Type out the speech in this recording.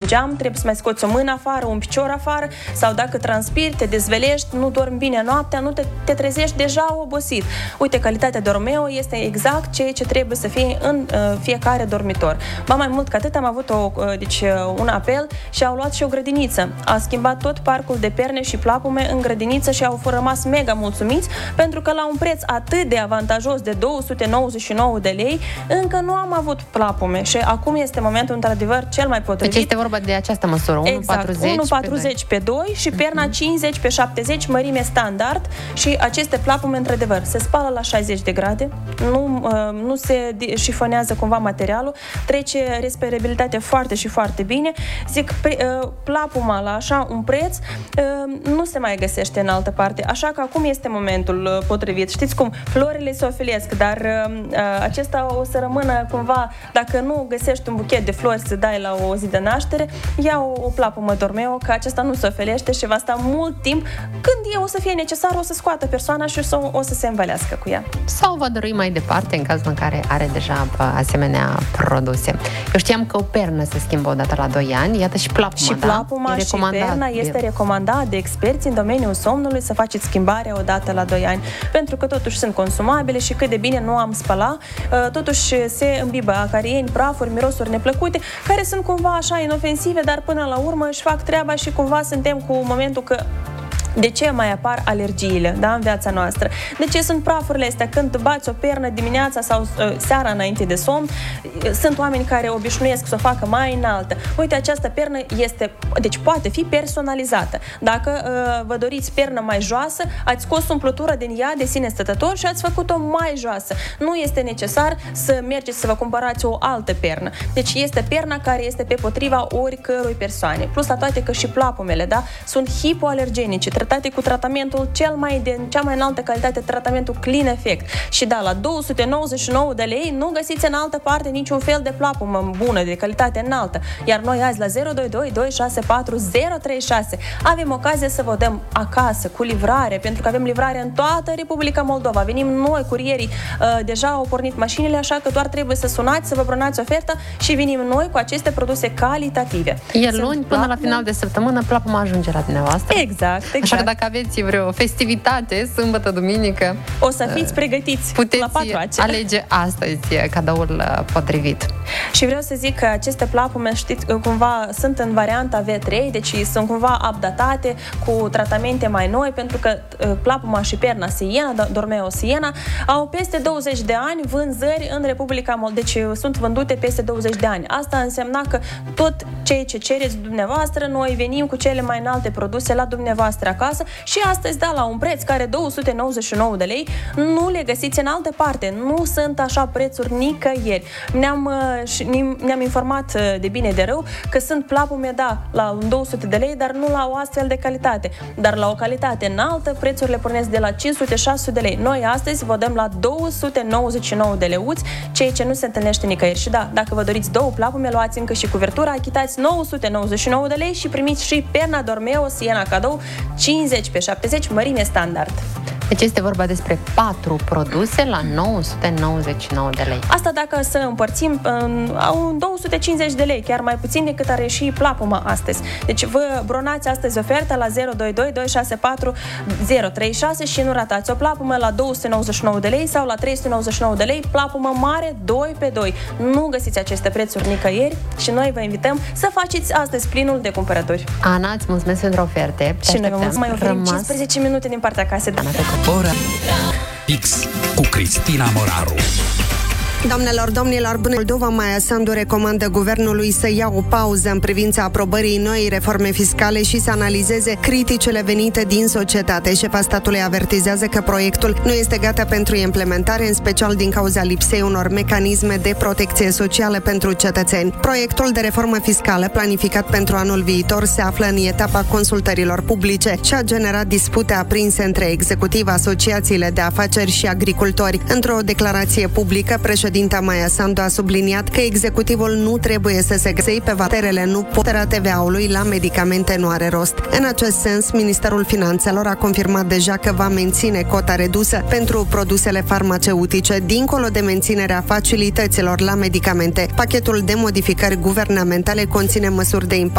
geam, trebuie să mai scoți o mână afară, un picior afară, sau dacă transpiri, te dezvelești, nu dormi bine noaptea, nu te trezești deja obosit. Uite, calitatea Dormeo este exact ceea ce trebuie să fie în fiecare dormitor. Ba mai mult ca atât, am avut un apel și au luat și o grădiniță. A schimbat tot parcul de perne și plapume în grădiniță și au rămas mega mulțumiți, pentru că la un preț atât de avantajos de 299 de lei, încă nu am avut plapume și acum este momentul într-adevăr cel mai potrivit. Deci este vorba de această măsură, 1,40 pe 2 și perna 50 pe 70, mărime standard, și aceste plapume într-adevăr se spală la 60 de grade, nu se șifonează cumva materialul, trece respirabilitatea foarte și foarte bine. Zic, plapuma la așa un preț nu se mai găsește în altă parte, așa că acum este momentul potrivit. Știți cum, florile se ofilesc, dar acesta o să rămână cumva, dacă nu găsești un buchet de flori să dai la o zi de naștere, ia o plapumă Dormeo, că acesta nu se ofelește și va sta mult timp. Când o să fie necesar, o să scoată persoana și o să se învălească cu ea. Sau va dărui mai departe în cazul în care are deja asemenea produse. Eu știam că o pernă se schimbă odată la 2 ani, iată și plapuma. Și plapuma și perna este recomandat de experți în domeniul somnului să faceți schimbarea odată la 2 ani, pentru că totuși sunt consumabile și cât de bine nu am spăla, totuși se îmbibă acarieni, prafuri, mirosuri neplăcute, care sunt cumva așa inofensive, dar până la urmă își fac treaba și cumva suntem cu momentul că de ce mai apar alergiile, da, în viața noastră? De ce sunt prafurile astea? Când bați o pernă dimineața sau seara înainte de somn, sunt oameni care obișnuiesc să o facă mai înaltă. Uite, această pernă deci poate fi personalizată. Dacă vă doriți pernă mai joasă, ați scos umplutură din ea de sine stătător și ați făcut-o mai joasă. Nu este necesar să mergeți să vă cumpărați o altă pernă. Deci este perna care este pe potriva oricărui persoane. Plus la toate că și plapumele, da, sunt hipoalergenice, tratate cu tratamentul cea mai înaltă calitate, tratamentul Clean Effect. Și da, la 299 de lei nu găsiți în altă parte niciun fel de plapumă bună, de calitate înaltă. Iar noi azi la 022 264 036 avem ocazie să vă dăm acasă cu livrare, pentru că avem livrare în toată Republica Moldova. Venim noi, curierii, deja au pornit mașinile, așa că doar trebuie să sunați, să vă brănați oferta și venim noi cu aceste produse calitative. Iar luni, până la final de săptămână, plapuma ajunge la dumneavoastră. Exact. Așa că dacă aveți vreo festivitate, sâmbătă, duminică, o să fiți pregătiți, puteți la 4 alege astăzi cadoul potrivit. Și vreau să zic că aceste plapume, știți, cumva sunt în varianta V3, deci sunt cumva updatate cu tratamente mai noi, pentru că plapuma și perna Siena, Dormeo Siena, au peste 20 de ani vânzări în Republica Moldova, deci sunt vândute peste 20 de ani. Asta însemna că tot ceea ce cereți dumneavoastră, noi venim cu cele mai înalte produse la dumneavoastră acasă și astăzi, da, la un preț care 299 de lei, nu le găsiți în altă parte. Nu sunt așa prețuri nicăieri. Ne-am informat de bine de rău că sunt plapume, da, la 200 de lei, dar nu la o astfel de calitate. Dar la o calitate înaltă, prețurile pornesc de la 500-600 de lei. Noi astăzi vă dăm la 299 de leuți, ceea ce nu se întâlnește nicăieri. Și da, dacă vă doriți 2 plapume, luați încă și cuvertura, achitați 999 de lei și primiți și perna Dormeo Siena cadou 50 pe 70, mărime standard. Deci este vorba despre 4 produse la 999 de lei. Asta dacă să împărțim în 250 de lei, chiar mai puțin decât are și plapuma astăzi. Deci vă bronați astăzi oferta la 022 264 036 și nu ratați o plapumă la 299 de lei sau la 399 de lei, plapumă mare 2 pe 2. Nu găsiți aceste prețuri nicăieri și noi vă invităm să faceți astăzi plinul de cumpărături. Ana, îți mulțumesc pentru oferte. Și noi vă mai oferim 15 minute din partea casei. Ora X cu Cristina Moraru. Doamnelor, domnilor, bună! Moldova Maia Sandu recomandă guvernului să ia o pauză în privința aprobării noii reforme fiscale și să analizeze criticile venite din societate. Șefa statului avertizează că proiectul nu este gata pentru implementare, în special din cauza lipsei unor mecanisme de protecție socială pentru cetățeni. Proiectul de reformă fiscală, planificat pentru anul viitor, se află în etapa consultărilor publice și a generat dispute aprinse între executiv, asociațiile de afaceri și agricultori. Într-o declarație publică, președinta Maia Sandu a subliniat că executivul nu trebuie să se găsei pe vaterele nu potera TVA-ului la medicamente nu are rost. În acest sens, Ministerul Finanțelor a confirmat deja că va menține cota redusă pentru produsele farmaceutice, dincolo de menținerea facilităților la medicamente. Pachetul de modificări guvernamentale conține măsuri de impact